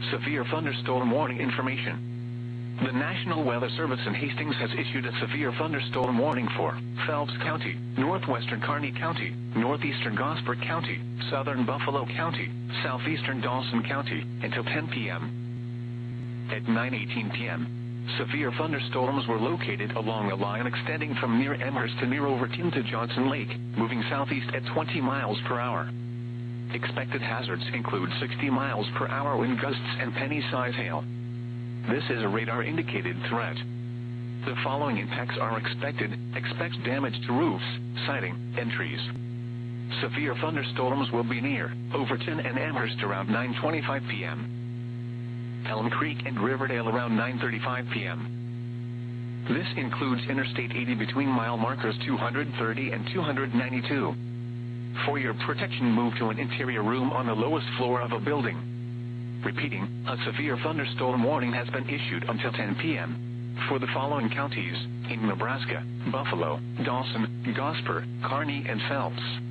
Severe thunderstorm warning information. The National Weather Service in Hastings has issued a severe thunderstorm warning for Phelps County, northwestern Kearney County, northeastern Gosford County, southern Buffalo County, southeastern Dawson County, until 10 p.m. At 9:18 p.m., severe thunderstorms were located along a line extending from near Amherst to near Overton to Johnson Lake, moving southeast at 20 miles per hour. Expected hazards include 60 miles per hour wind gusts and penny-size hail. This is a radar-indicated threat. The following impacts are expected. Expect damage to roofs, siding, and trees. Severe thunderstorms will be near Overton and Amherst around 9:25 p.m. Elm Creek and Riverdale around 9:35 p.m. This includes Interstate 80 between mile markers 230 and 292. For your protection, move to an interior room on the lowest floor of a building. Repeating, a severe thunderstorm warning has been issued until 10 p.m. for the following counties in Nebraska: Buffalo, Dawson, Gosper, Kearney, and Phelps.